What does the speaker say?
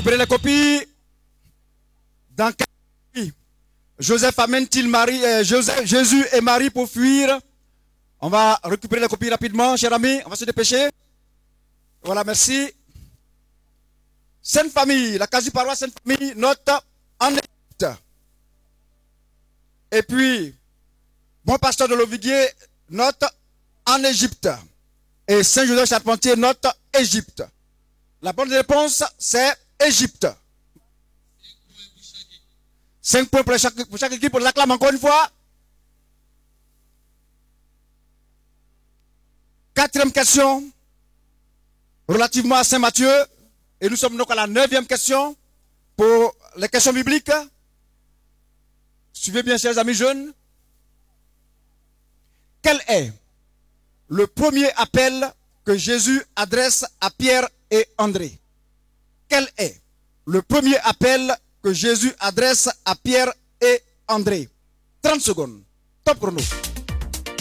récupérer les copies. Dans quel pays Joseph amène-t-il Jésus et Marie pour fuir? On va récupérer les copies rapidement, chers amis. On va se dépêcher. Voilà, merci. Sainte Famille, la quasi-paroisse Sainte Famille, note en Égypte. Et puis, bon pasteur de l'Ovidier, note en Égypte. Et Saint-Joseph Charpentier, note Égypte. La bonne réponse, c'est Égypte. 5 points pour chaque équipe. On l'acclame encore une fois. 4e question, relativement à Saint-Matthieu. Et nous sommes donc à la 9e question pour les questions bibliques. Suivez bien, chers amis jeunes. Quel est le premier appel que Jésus adresse à Pierre et André? Quel est le premier appel que Jésus adresse à Pierre et André? 30 secondes. Top chrono.